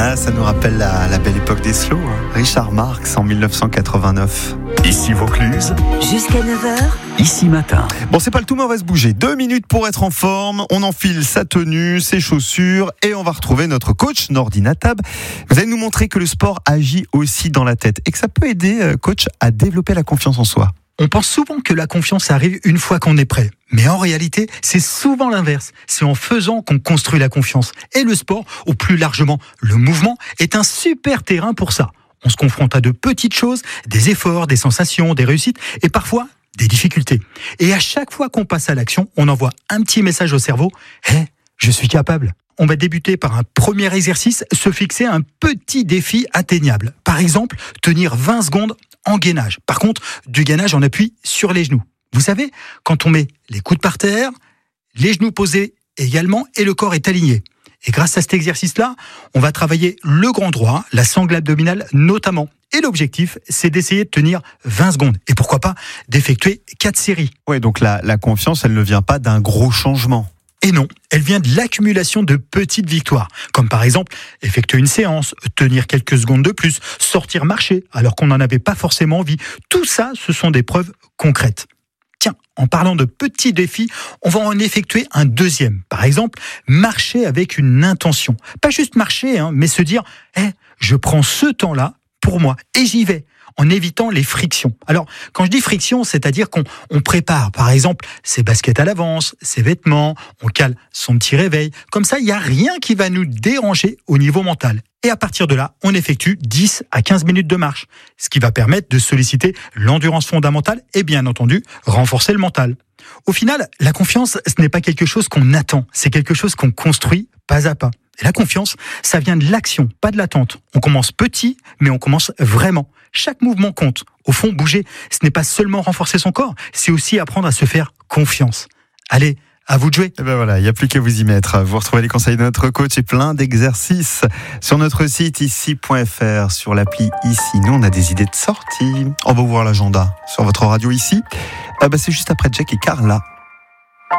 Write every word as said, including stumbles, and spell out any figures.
Ah, ça nous rappelle la, la belle époque des slows. Hein. Richard Marx en dix-neuf cent quatre-vingt-neuf. Ici Vaucluse. Jusqu'à neuf heures. Ici matin. Bon, c'est pas le tout, mais on va se bouger. Deux minutes pour être en forme. On enfile sa tenue, ses chaussures et on va retrouver notre coach, Nordi Natab. Vous allez nous montrer que le sport agit aussi dans la tête et que ça peut aider, coach, à développer la confiance en soi. On pense souvent que la confiance arrive une fois qu'on est prêt. Mais en réalité, c'est souvent l'inverse. C'est en faisant qu'on construit la confiance. Et le sport, ou plus largement le mouvement, est un super terrain pour ça. On se confronte à de petites choses, des efforts, des sensations, des réussites et parfois des difficultés. Et à chaque fois qu'on passe à l'action, on envoie un petit message au cerveau. « Hé, je suis capable !» On va débuter par un premier exercice, se fixer un petit défi atteignable. Par exemple, tenir vingt secondes en gainage. Par contre, du gainage en appui sur les genoux. Vous savez, quand on met les coudes par terre, les genoux posés également et le corps est aligné. Et grâce à cet exercice-là, on va travailler le grand droit, la sangle abdominale notamment. Et l'objectif, c'est d'essayer de tenir vingt secondes. Et pourquoi pas d'effectuer quatre séries. Ouais, donc la, la confiance, elle ne vient pas d'un gros changement. Et non, elle vient de l'accumulation de petites victoires, comme par exemple effectuer une séance, tenir quelques secondes de plus, sortir marcher alors qu'on n'en avait pas forcément envie. Tout ça, ce sont des preuves concrètes. Tiens, en parlant de petits défis, on va en effectuer un deuxième. Par exemple, marcher avec une intention. Pas juste marcher, hein, mais se dire hey, « je prends ce temps-là pour moi et j'y vais ». En évitant les frictions. Alors, quand je dis friction, c'est-à-dire qu'on on prépare, par exemple, ses baskets à l'avance, ses vêtements, on cale son petit réveil. Comme ça, il n'y a rien qui va nous déranger au niveau mental. Et à partir de là, on effectue dix à quinze minutes de marche, ce qui va permettre de solliciter l'endurance fondamentale et bien entendu, renforcer le mental. Au final, la confiance, ce n'est pas quelque chose qu'on attend, c'est quelque chose qu'on construit pas à pas. Et la confiance, ça vient de l'action, pas de l'attente. On commence petit, mais on commence vraiment. Chaque mouvement compte. Au fond, bouger, ce n'est pas seulement renforcer son corps, c'est aussi apprendre à se faire confiance. Allez, à vous de jouer. Et ben voilà, il n'y a plus qu'à vous y mettre. Vous retrouvez les conseils de notre coach et plein d'exercices sur notre site ici point f r, sur l'appli Ici. Nous, on a des idées de sortie. On va voir l'agenda sur votre radio ici. Ah ben c'est juste après Jack et Carla.